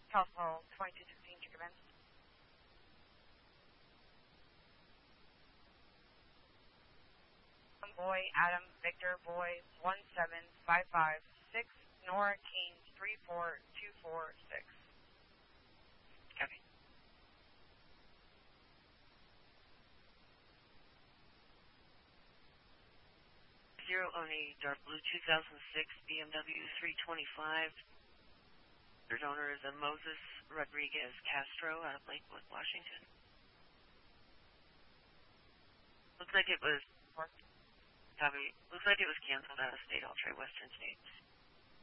California 2216 Jacobin. Boy, Adam, Victor, Boy, 17556, Nora, Keynes, 34246. Copy. Zero on a dark blue 2006 BMW 325. Third owner is a Moses Rodriguez Castro out of Lakewood, Washington. Looks like it was canceled out of state. I'll try Western States.